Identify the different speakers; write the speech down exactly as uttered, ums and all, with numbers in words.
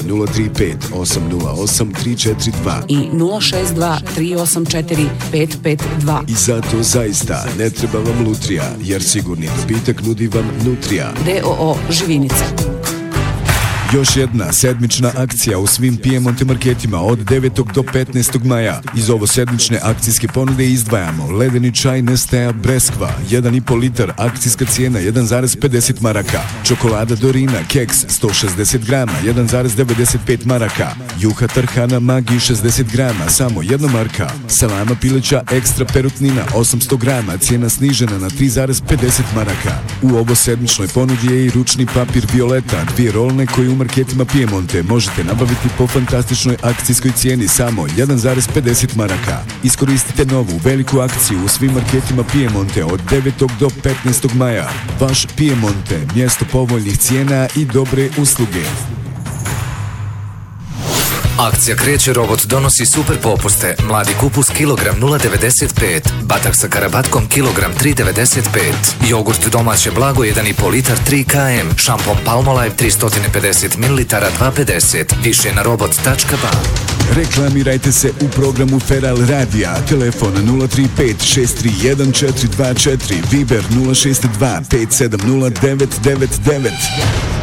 Speaker 1: nula tri pet osam nula osam tri četiri dva
Speaker 2: i nula šest dva tri osam četiri pet pet dva.
Speaker 1: I zato zaista ne treba vam lutrija, jer sigurni dobitak nudi vam Nutrija.
Speaker 2: D O O Živinica.
Speaker 1: Još jedna sedmična akcija u svim Piemonte marketima od devetog do petnaestog maja. Iz ovo sedmične akcijske ponude izdvajamo ledeni čaj Nestea Breskva, jedan i po litar, akcijska cijena jedan zarez pedeset maraka. Čokolada Dorina Keks sto šezdeset grama, jedan zarez devedeset pet maraka. Juha Tarhana Magi šezdeset grama, samo jedna marka. Salama pileća Ekstra perutnina osamsto grama, cijena snižena na tri zarez pedeset maraka. U ovo sedmičnoj ponudi je i ručni papir Violeta, dvije rolne koji u marketima Piemonte možete nabaviti po fantastičnoj akcijskoj cijeni samo jedan zarez pedeset maraka. Iskoristite novu veliku akciju u svim marketima Piemonte od devetog do petnaestog maja. Vaš Piemonte, mjesto povoljnih cijena i dobre usluge.
Speaker 3: Akcija Kreće robot donosi super popuste. Mladi kupus kilogram nula devedeset pet, batak sa karabatkom kilogram tri devedeset pet, jogurt domaće blago jedan i po litar tri kilograma, šampon Palmolive tristo pedeset mililitara dva pedeset. Više na robot tačka ba.
Speaker 1: Reklamirajte se u programu Feral Radija. Telefon nula tri pet šest tri jedan četiri dva četiri, Viber nula šest dva pet sedam nula devet devet devet.